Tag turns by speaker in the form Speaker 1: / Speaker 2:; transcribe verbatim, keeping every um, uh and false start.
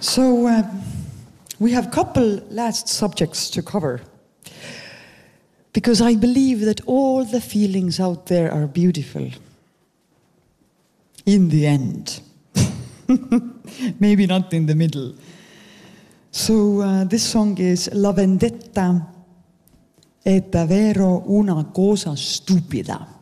Speaker 1: So uh, we have a couple last subjects to cover, because I believe that all the feelings out there are beautiful in the end. Maybe not in the middle. So uh, this song is La vendetta è davvero una cosa stupida.